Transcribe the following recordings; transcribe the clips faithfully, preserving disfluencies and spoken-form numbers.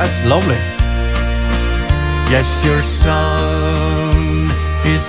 That's lovely. Yes, your song is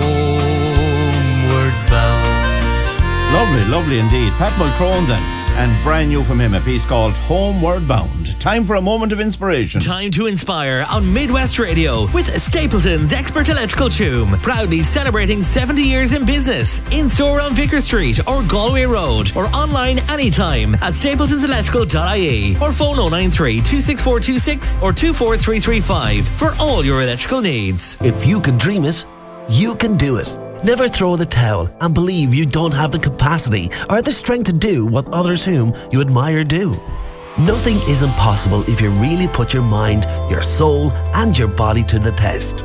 homeward bound. Lovely, lovely indeed. Pat Mulcrone then. And brand new from him, a piece called Homeward Bound. Time for a moment of inspiration. Time to inspire on Midwest Radio with Stapleton's Expert Electrical Tomb. Proudly celebrating seventy years in business. In store on Vicar Street or Galway Road. Or online anytime at stapletons electrical dot I E. Or phone oh nine three, two six four two six or two four three three five for all your electrical needs. If you can dream it, you can do it. Never throw in the towel and believe you don't have the capacity or the strength to do what others whom you admire do. Nothing is impossible if you really put your mind, your soul, and your body to the test.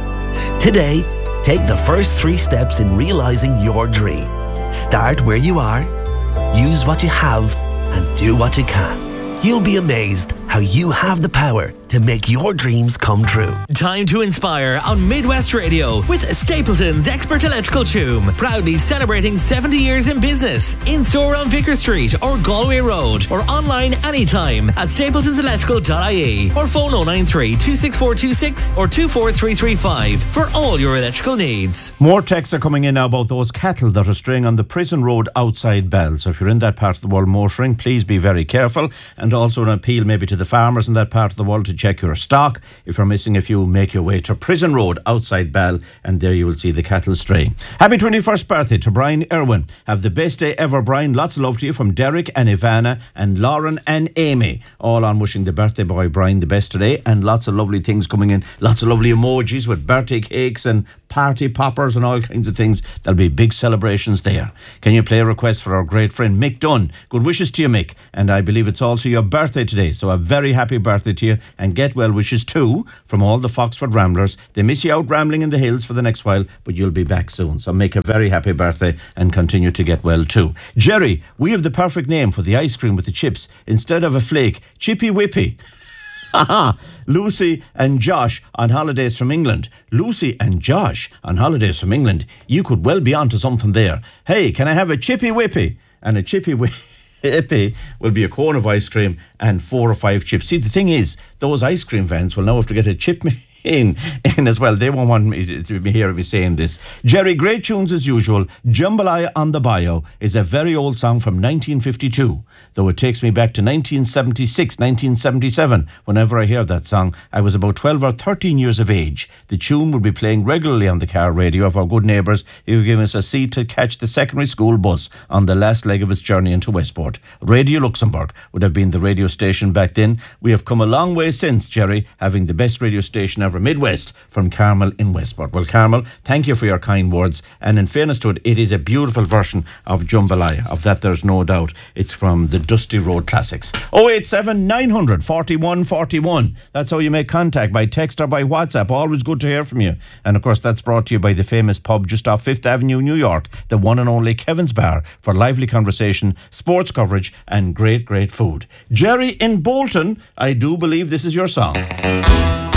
Today, take the first three steps in realizing your dream. Start where you are, use what you have, and do what you can. You'll be amazed how you have the power to make your dreams come true. Time to inspire on Midwest Radio with Stapleton's Expert Electrical Tomb. Proudly celebrating seventy years in business. In store on Vicar Street or Galway Road. Or online anytime at stapletons electrical dot I E. Or phone oh nine three, two six four two six or two four three three five for all your electrical needs. More texts are coming in now about those cattle that are straying on the prison road outside Bell. So if you're in that part of the world motoring, please be very careful. And also an appeal maybe to the farmers in that part of the world to check your stock. If you're missing a few, make your way to Prison Road outside Bell, and there you will see the cattle straying. Happy twenty-first birthday to Brian Irwin. Have the best day ever, Brian. Lots of love to you from Derek and Ivana and Lauren and Amy. All on wishing the birthday boy Brian the best today, and lots of lovely things coming in. Lots of lovely emojis with birthday cakes and party poppers and all kinds of things. There'll be big celebrations there. Can you play a request for our great friend Mick Dunn? Good wishes to you, Mick, and I believe it's also your birthday today, so a very happy birthday to you, and get well wishes too from all the Foxford Ramblers. They miss you out rambling in the hills for the next while, but you'll be back soon, so make a very happy birthday and continue to get well too. Jerry, we have the perfect name for the ice cream with the chips. Instead of a flake, Chippy Whippy. Haha. Lucy and Josh on holidays from England. Lucy and Josh on holidays from England. You could well be onto something there. Hey, can I have a Chippy Whippy? And a Chippy Whippy will be a cone of ice cream and four or five chips. See, the thing is, those ice cream vans will now have to get a chip machine in, in as well. They won't want me to be hearing me saying this. Jerry, great tunes as usual. Jambalaya on the Bayou is a very old song from nineteen fifty-two, though it takes me back to nineteen seventy-six, nineteen seventy-seven. Whenever I hear that song, I was about twelve or thirteen years of age. The tune would be playing regularly on the car radio of our good neighbours who were giving us a seat to catch the secondary school bus on the last leg of its journey into Westport. Radio Luxembourg would have been the radio station back then. We have come a long way since, Jerry, having the best radio station ever Midwest from Carmel in Westport. Well, Carmel, thank you for your kind words, and in fairness to it, it is a beautiful version of Jambalaya. Of that there's no doubt. It's from the Dusty Road Classics. oh eight seven, nine hundred, forty-one forty-one. That's how you make contact, by text or by WhatsApp. Always good to hear from you. And of course, that's brought to you by the famous pub just off Fifth Avenue, New York, the one and only Kevin's Bar, for lively conversation, sports coverage and great, great food. Jerry in Bolton, I do believe this is your song.